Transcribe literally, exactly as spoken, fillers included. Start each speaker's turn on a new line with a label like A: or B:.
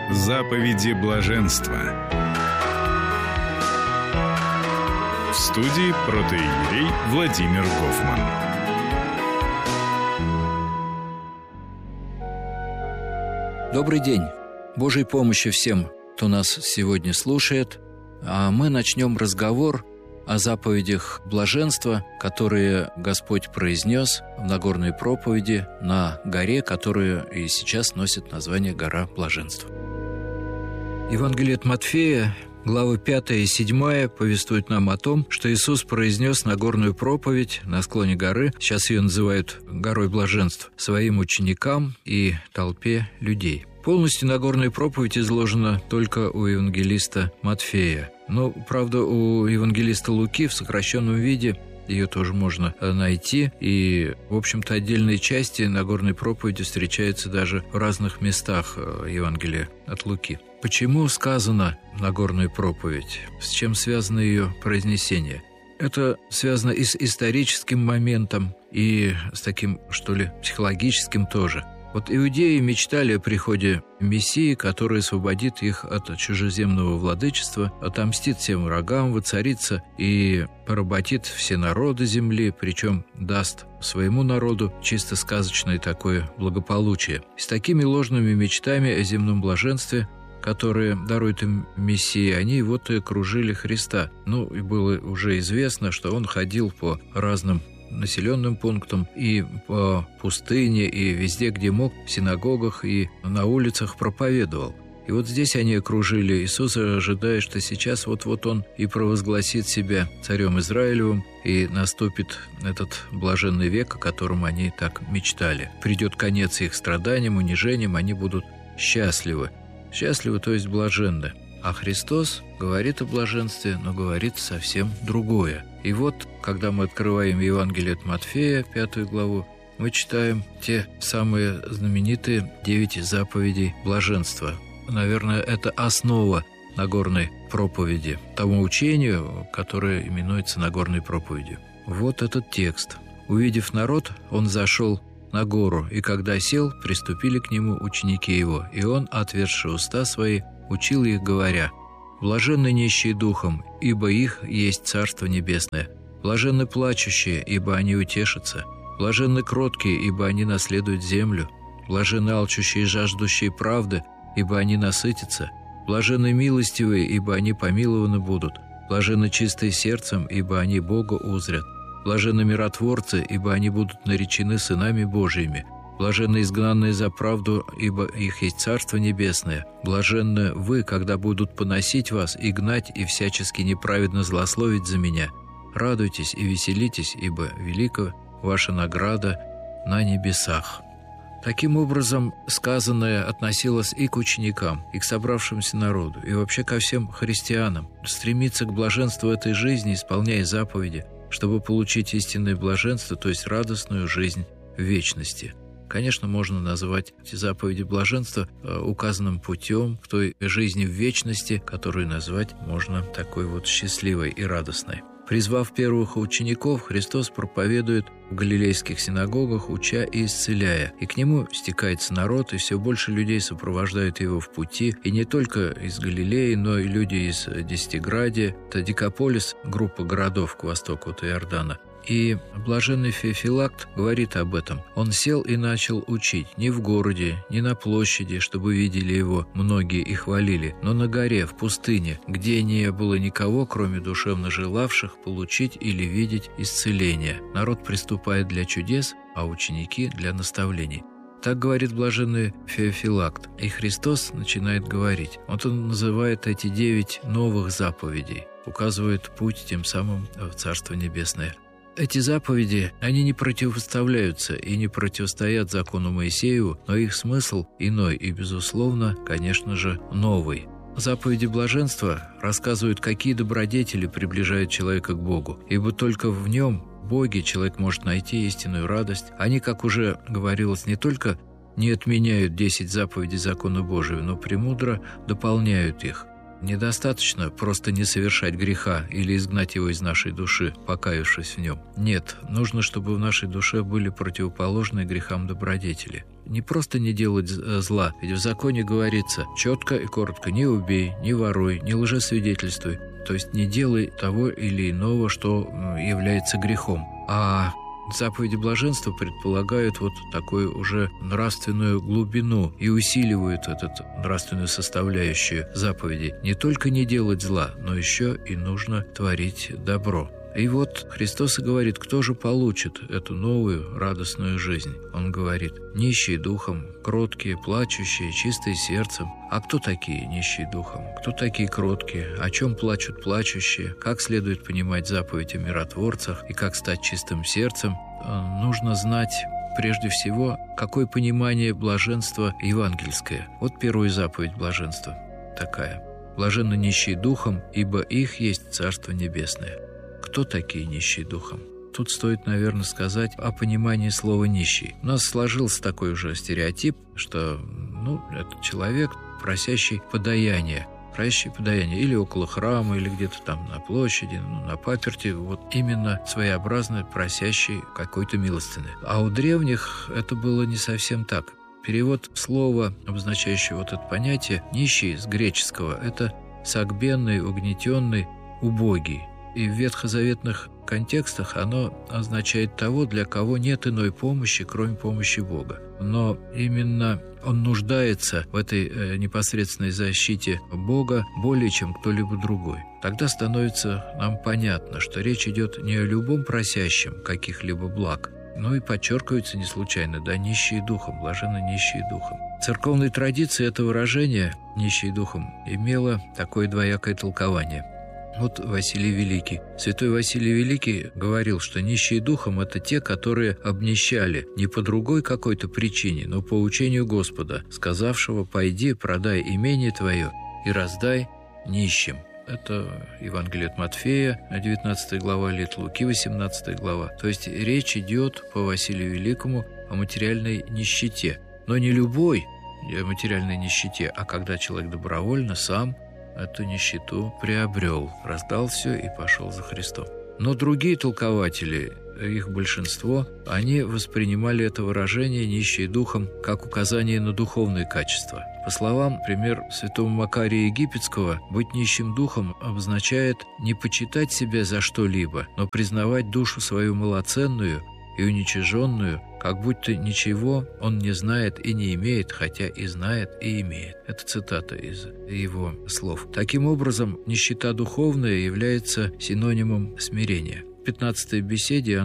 A: Заповеди блаженства. В студии протоиерей Владимир Гофман.
B: Добрый день! Божьей помощи всем, кто нас сегодня слушает. А мы начнем разговор о заповедях блаженства, которые Господь произнес в Нагорной проповеди на горе, которая и сейчас носит название «Гора блаженства». Евангелие от Матфея, главы пятая и седьмая, повествует нам о том, что Иисус произнес Нагорную проповедь на склоне горы, сейчас ее называют «Горой блаженств», своим ученикам и толпе людей. Полностью Нагорная проповедь изложена только у евангелиста Матфея. Но, правда, у евангелиста Луки в сокращенном виде ее тоже можно найти. И, в общем-то, отдельные части Нагорной проповеди встречаются даже в разных местах Евангелия от Луки. Почему сказана Нагорная проповедь? С чем связано ее произнесение? Это связано и с историческим моментом, и с таким, что ли, психологическим тоже. Вот иудеи мечтали о приходе Мессии, который освободит их от чужеземного владычества, отомстит всем врагам, воцарится и поработит все народы земли, причем даст своему народу чисто сказочное такое благополучие. С такими ложными мечтами о земном блаженстве, которые дарует им Мессия, они вот и окружили Христа. Ну, и было уже известно, что он ходил по разным населенным пунктам и по пустыне, и везде, где мог, в синагогах и на улицах проповедовал. И вот здесь они окружили Иисуса, ожидая, что сейчас вот-вот он и провозгласит себя царем Израилевым, и наступит этот блаженный век, о котором они так мечтали. Придет конец их страданиям, унижениям, они будут счастливы. Счастливы, то есть блаженны. А Христос говорит о блаженстве, но говорит совсем другое. И вот, когда мы открываем Евангелие от Матфея, пятую главу, мы читаем те самые знаменитые девять заповедей блаженства. Наверное, это основа Нагорной проповеди, тому учению, которое именуется Нагорной проповедью. Вот этот текст. «Увидев народ, он зашел на гору, и когда сел, приступили к нему ученики его, и он, отверзши уста свои, учил их, говоря: блаженны нищие духом, ибо их есть Царство Небесное. Блаженны плачущие, ибо они утешатся. Блаженны кроткие, ибо они наследуют землю. Блаженны алчущие и жаждущие правды, ибо они насытятся. Блаженны милостивые, ибо они помилованы будут. Блаженны чистые сердцем, ибо они Бога узрят. Блаженны миротворцы, ибо они будут наречены сынами Божьими. Блаженны изгнанные за правду, ибо их есть Царство Небесное. Блаженны вы, когда будут поносить вас и гнать, и всячески неправедно злословить за меня. Радуйтесь и веселитесь, ибо велика ваша награда на небесах». Таким образом, сказанное относилось и к ученикам, и к собравшемуся народу, и вообще ко всем христианам. Стремиться к блаженству этой жизни, исполняя заповеди, чтобы получить истинное блаженство, то есть радостную жизнь в вечности. Конечно, можно назвать эти заповеди блаженства указанным путем к той жизни в вечности, которую назвать можно такой вот счастливой и радостной. Призвав первых учеников, Христос проповедует в галилейских синагогах, уча и исцеляя. И к нему стекается народ, и все больше людей сопровождают его в пути. И не только из Галилеи, но и люди из Десятиградия. Это Декаполис, группа городов к востоку от Иордана. И блаженный Феофилакт говорит об этом. Он сел и начал учить не в городе, не на площади, чтобы видели его многие и хвалили, но на горе, в пустыне, где не было никого, кроме душевно желавших получить или видеть исцеление. Народ приступает для чудес, а ученики для наставлений. Так говорит блаженный Феофилакт. И Христос начинает говорить. Вот он называет эти девять новых заповедей, указывает путь тем самым в Царство Небесное. Эти заповеди, они не противопоставляются и не противостоят закону Моисееву, но их смысл иной и, безусловно, конечно же, новый. Заповеди блаженства рассказывают, какие добродетели приближают человека к Богу, ибо только в нем, в Боге, человек может найти истинную радость. Они, как уже говорилось, не только не отменяют десять заповедей закона Божьего, но премудро дополняют их. Недостаточно просто не совершать греха или изгнать его из нашей души, покаявшись в нем. Нет, нужно, чтобы в нашей душе были противоположные грехам добродетели. Не просто не делать зла, ведь в законе говорится четко и коротко: не убей, не воруй, не лжесвидетельствуй. То есть не делай того или иного, что является грехом. А заповеди блаженства предполагают вот такую уже нравственную глубину и усиливают эту нравственную составляющую заповедей. Не только не делать зла, но еще и нужно творить добро. И вот Христос и говорит, кто же получит эту новую радостную жизнь? Он говорит: нищие духом, кроткие, плачущие, чистые сердцем. А кто такие нищие духом? Кто такие кроткие? О чем плачут плачущие? Как следует понимать заповедь о миротворцах и как стать чистым сердцем? Нужно знать прежде всего, какое понимание блаженства евангельское. Вот первая заповедь блаженства такая: блаженны нищие духом, ибо их есть Царство Небесное. Кто такие нищие духом? Тут стоит, наверное, сказать о понимании слова «нищий». У нас сложился такой уже стереотип, что ну, это человек, просящий подаяние. Просящий подаяние или около храма, или где-то там на площади, ну, на паперти. Вот именно своеобразно просящий какой-то милостины. А у древних это было не совсем так. Перевод слова, обозначающего вот это понятие «нищий» с греческого – это согбенный, угнетенный, убогий. И в ветхозаветных контекстах оно означает того, для кого нет иной помощи, кроме помощи Бога. Но именно он нуждается в этой э, непосредственной защите Бога более, чем кто-либо другой. Тогда становится нам понятно, что речь идет не о любом просящем каких-либо благ, но и подчеркивается не случайно, да, нищие духом, блаженны нищие духом. В церковной традиции это выражение «нищие духом» имело такое двоякое толкование. Вот Василий Великий. Святой Василий Великий говорил, что нищие духом – это те, которые обнищали не по другой какой-то причине, но по учению Господа, сказавшего: «Пойди, продай имение твое и раздай нищим». Это Евангелие от Матфея, девятнадцатая глава, или от Луки, восемнадцатая глава. То есть речь идет по Василию Великому о материальной нищете. Но не любой материальной нищете, а когда человек добровольно сам эту нищету приобрел, раздал все и пошел за Христом. Но другие толкователи, их большинство, они воспринимали это выражение «нищие духом» как указание на духовные качества. По словам, например, святого Макария Египетского, быть нищим духом обозначает не почитать себя за что-либо, но признавать душу свою малоценную и уничиженную, как будто ничего он не знает и не имеет, хотя и знает, и имеет. Это цитата из его слов. Таким образом, нищета духовная является синонимом смирения. В пятнадцатой беседе